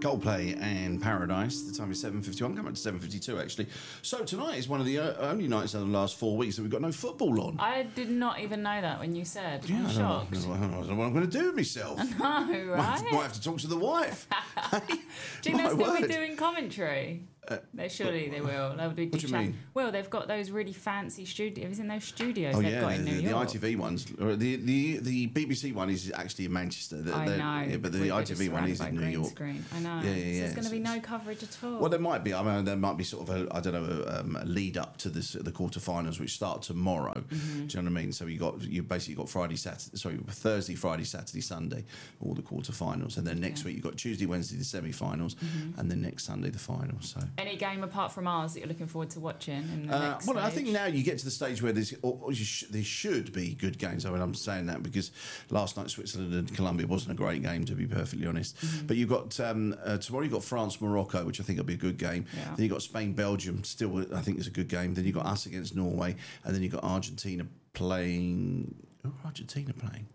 Coldplay and Paradise. The time is 7:51, coming up to 7:52 actually. So tonight is one of the only nights in the last 4 weeks that we've got no football on. I did not even know that when you said. Yeah, I'm shocked. I don't know what I'm going to do with myself. No, right? Might have to talk to the wife. Do you know they'll be doing commentary? Surely they will. They'll be what do you mean? Well, they've got those really fancy studios. Have you seen those studios Oh they've yeah, got in New York? the ITV ones. The BBC one is actually in Manchester. I know. Yeah, but the ITV one is in New York. Screen. I know. Yeah. So there's going to be no coverage at all. Well, there might be. I mean, there might be sort of a lead up to the quarterfinals, which start tomorrow. Mm-hmm. Do you know what I mean? So you basically got Thursday, Friday, Saturday, Sunday, all the quarterfinals, and then next week you got Tuesday, Wednesday the semi-finals, and then next Sunday the finals. So any game apart from ours that you're looking forward to watching in the next well, stage? I think now you get to the stage where there should be good games. I mean, I'm saying that because last night Switzerland and Colombia wasn't a great game, to be perfectly honest. Mm-hmm. But you've got tomorrow you've got France, Morocco, which I think will be a good game. Yeah. Then you've got Spain, Belgium, still I think is a good game. Then you've got us against Norway, and then you've got Argentina playing. Who are Argentina playing?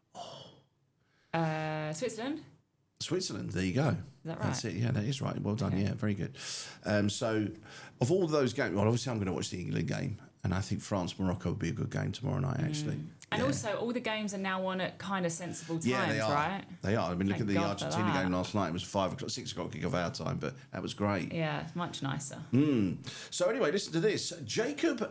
Switzerland. Switzerland, there you go. Is that right? That's it, yeah, that is right. Well done, Okay. yeah, very good. So, of all those games, well, obviously I'm going to watch the England game, and I think France-Morocco will be a good game tomorrow night, actually. And Yeah. also, all the games are now on at kind of sensible times, Yeah, they are. right? They are. I mean, look Thank at the God for Argentina that. game last night. It was 6 o'clock kick of our time, but that was great. Yeah, it's much nicer. So anyway, listen to this. Jacob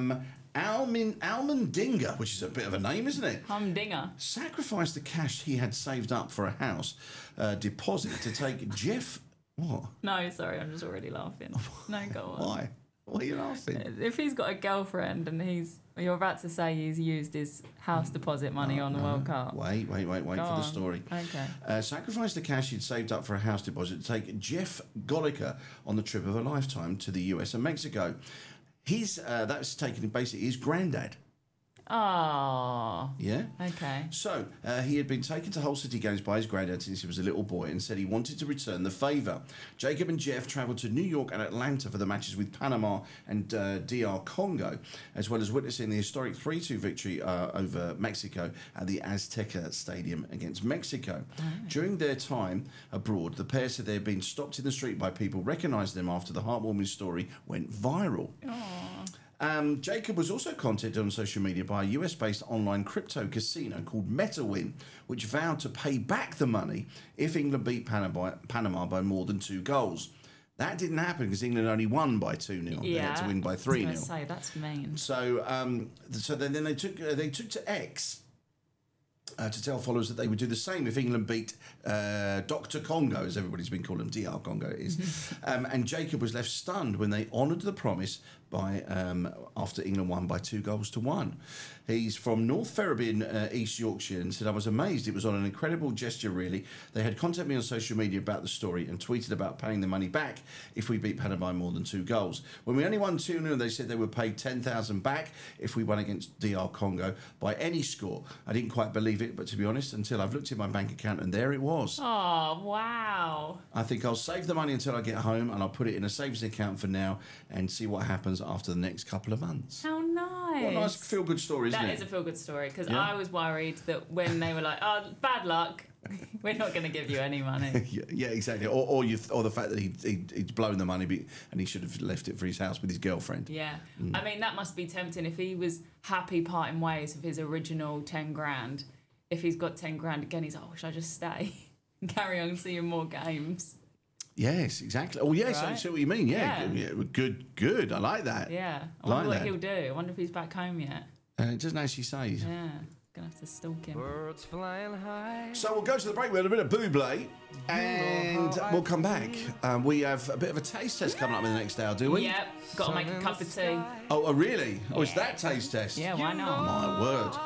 Almendinger, which is a bit of a name, isn't it? Humdinger. Sacrificed the cash he had saved up for a house deposit to take Jeff... What? No, sorry, I'm just already laughing. No, go on. Why? Why are you laughing? If he's got a girlfriend and you're about to say he's used his house deposit money on the World Cup. Wait for the story. Okay. Sacrificed the cash he'd saved up for a house deposit to take Jeff Goliker on the trip of a lifetime to the US and Mexico. That's taken basically his granddad. Oh. Yeah? Okay. So, he had been taken to Hull City Games by his granddad since he was a little boy and said he wanted to return the favour. Jacob and Jeff travelled to New York and Atlanta for the matches with Panama and DR Congo, as well as witnessing the historic 3-2 victory over Mexico at the Azteca Stadium against Mexico. Oh. During their time abroad, the pair said they had been stopped in the street by people recognising them after the heartwarming story went viral. Jacob was also contacted on social media by a US-based online crypto casino called MetaWin, which vowed to pay back the money if England beat Panama by more than 2 goals. That didn't happen because England only won by 2-0. They had to win by 3-0. I was going to say, that's mean. So then they took to X to tell followers that they would do the same if England beat Dr. Congo, as everybody's been calling him, DR Congo it is. And Jacob was left stunned when they honoured the promise by after England won by 2-1. He's from North Ferriby, East Yorkshire, and said, I was amazed. It was on an incredible gesture, really. They had contacted me on social media about the story and tweeted about paying the money back if we beat Panama by more than 2 goals. When we only won 2-0, they said they would pay $10,000 back if we won against DR Congo by any score. I didn't quite believe it, but to be honest, until I've looked at my bank account and there it was. Oh, wow. I think I'll save the money until I get home and I'll put it in a savings account for now and see what happens after the next couple of months. How nice. What a nice feel-good story, isn't it? That is a feel-good story, because Yeah. I was worried that when they were like, oh, bad luck, we're not going to give you any money. Yeah, exactly. Or the fact that he'd blown the money and he should have left it for his house with his girlfriend. Yeah. I mean, that must be tempting if he was happy parting ways with his original 10 grand. If he's got 10 grand again, he's like, oh, should I just stay and carry on seeing more games? Yes, exactly. Oh, yes, Right? I see what you mean. Yeah. Good. I like that. Yeah. I Like wonder what that. he'll do. I wonder if he's back home yet. It doesn't actually say. Yeah. Gonna have to stalk him. Birds flying high. So we'll go to the break. We had a bit of Bublé, and we'll come back. We have a bit of a taste test coming up in the next hour, do we? Yep. Got to make a cup of tea. Oh, really? Oh, it's that taste test? Yeah, why not? My word.